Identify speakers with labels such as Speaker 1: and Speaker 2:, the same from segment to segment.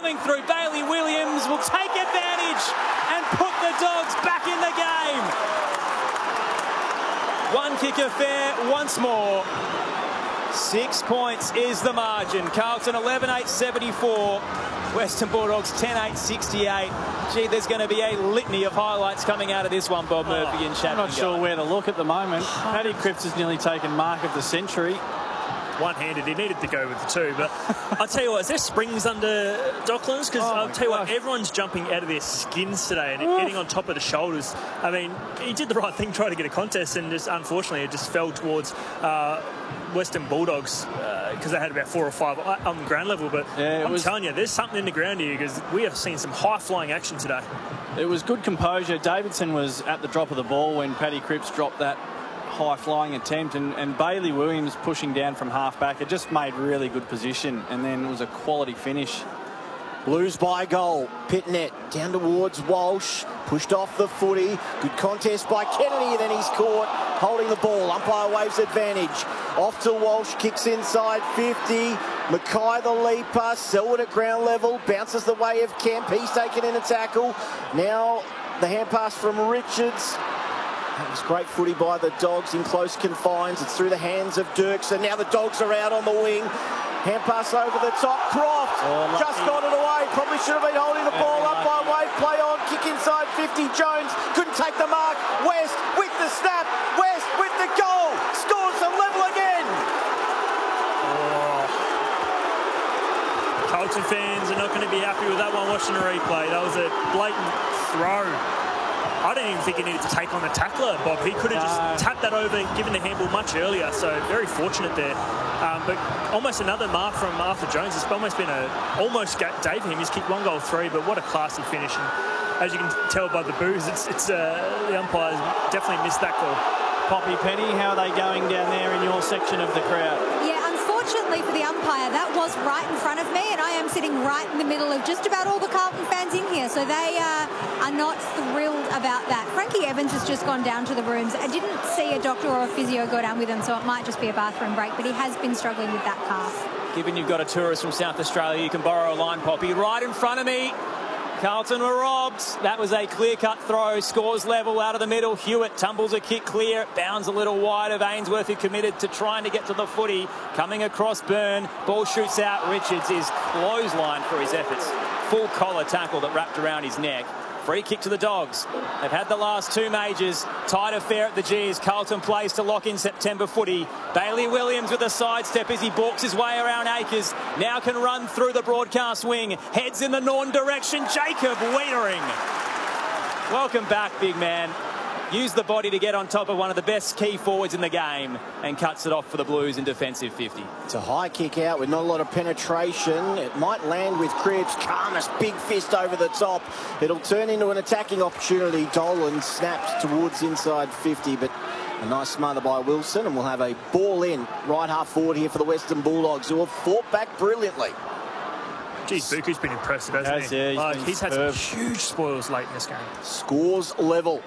Speaker 1: coming through. Bailey Williams will take advantage and put the Dogs back in the game. One kick affair once more. 6 points is the margin. Carlton 11-8-74. Western Bulldogs 10-8-68. Gee, there's going to be a litany of highlights coming out of this one, Bob Murphy and Shannon.
Speaker 2: I'm not sure where to look at the moment. Paddy Cripps has nearly taken mark of the century.
Speaker 3: One-handed, he needed to go with the two, but I'll tell you what, is there springs under Docklands? Because I'll tell you what, everyone's jumping out of their skins today and getting on top of the shoulders. I mean, he did the right thing, trying to get a contest, and just unfortunately it just fell towards Western Bulldogs because they had about 4 or 5 on the ground level. But yeah, I'm telling you, there's something in the ground here because we have seen some high-flying action today.
Speaker 2: It was good composure. Davidson was at the drop of the ball when Paddy Cripps dropped that high-flying attempt, and Bailey Williams pushing down from half-back. It just made really good position, and then it was a quality finish.
Speaker 4: Blues by goal. Pitnet down towards Walsh. Pushed off the footy. Good contest by Kennedy, then he's caught holding the ball. Umpire waves advantage. Off to Walsh, kicks inside 50. Mackay the leaper. Selwood at ground level. Bounces the way of Kemp. He's taken in a tackle. Now the hand pass from Richards. That was great footy by the Dogs in close confines. It's through the hands of Dirksen. Now the Dogs are out on the wing. Hand pass over the top. Croft just got it away. Probably should have been holding the ball up by Wade. Play on. Kick inside 50. Jones couldn't take the mark. West with the snap. West with the goal. Scores the level again.
Speaker 3: Carlton fans are not going to be happy with that one watching the replay. That was a blatant throw. I don't even think he needed to take on the tackler, Bob. He could have just tapped that over, given the handball much earlier. So very fortunate there. But almost another mark from Arthur Jones. It's almost been almost gave him. He's kicked 1 goal 3, but what a classy finish. And as you can tell by the boos, the umpires definitely missed that goal.
Speaker 2: Poppy Penny, how are they going down there in your section of the crowd?
Speaker 5: Yeah, unfortunately for the umpire, that was right in front of me, and I am sitting right in the middle of just about all the Carlton fans in here, so they are not thrilled about that. Frankie Evans has just gone down to the rooms. I didn't see a doctor or a physio go down with him, so it might just be a bathroom break, but he has been struggling with that calf.
Speaker 1: Given you've got a tourist from South Australia, you can borrow a line, Poppy. Right in front of me. Carlton were robbed. That was a clear-cut throw. Scores level out of the middle. Hewitt tumbles a kick clear. Bounds a little wide of Ainsworth, who committed to trying to get to the footy. Coming across Byrne. Ball shoots out. Richards is clotheslined for his efforts. Full collar tackle that wrapped around his neck. Free kick to the Dogs. They've had the last 2 majors. Tight affair at the G's. Carlton plays to lock in September footy. Bailey Williams with a sidestep as he balks his way around Akers. Now can run through the broadcast wing. Heads in the Norton direction. Jacob Wiedering. Welcome back, big man. Used the body to get on top of one of the best key forwards in the game and cuts it off for the Blues in defensive 50.
Speaker 4: It's a high kick out with not a lot of penetration. It might land with Cripps. Karmas, big fist over the top. It'll turn into an attacking opportunity. Dolan snaps towards inside 50, but a nice smother by Wilson, and we'll have a ball in right half forward here for the Western Bulldogs, who have fought back brilliantly.
Speaker 3: Geez, Buku's been impressive, hasn't he?
Speaker 2: Yeah,
Speaker 3: he's had some huge spoils late in this game.
Speaker 4: Scores level.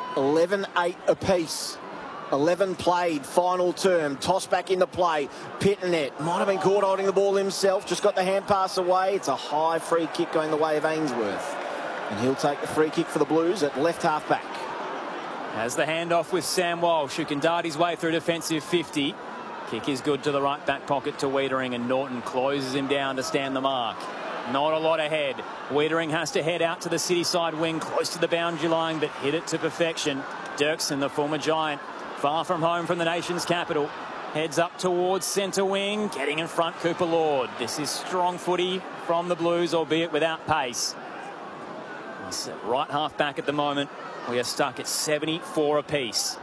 Speaker 4: 11-8 apiece. 11 played, final term. Toss back into play. Pitnet might have been caught holding the ball himself. Just got the hand pass away. It's a high free kick going the way of Ainsworth. And he'll take the free kick for the Blues at left half back.
Speaker 1: Has the handoff with Sam Walsh, who can dart his way through defensive 50. Kick is good to the right back pocket to Wiedering, and Norton closes him down to stand the mark. Not a lot ahead. Wiedering has to head out to the city side wing, close to the boundary line, but hit it to perfection. Dirksen, the former Giant, far from home from the nation's capital, heads up towards centre wing, getting in front Cooper Lord. This is strong footy from the Blues, albeit without pace. He's at right half back at the moment. We are stuck at 74 apiece.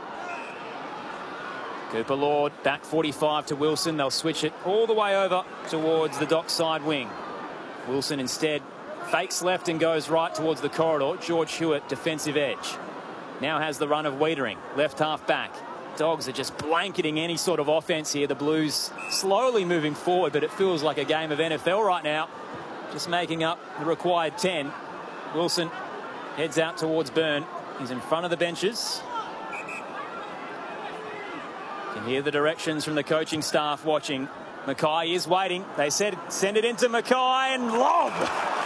Speaker 1: Cooper Lord back 45 to Wilson. They'll switch it all the way over towards the dockside wing. Wilson instead fakes left and goes right towards the corridor. George Hewitt, defensive edge. Now has the run of Wiedering, left half back. Dogs are just blanketing any sort of offense here. The Blues slowly moving forward, but it feels like a game of NFL right now. Just making up the required 10. Wilson heads out towards Byrne. He's in front of the benches. You can hear the directions from the coaching staff watching. Mackay is waiting. They said send it into Mackay, and lob.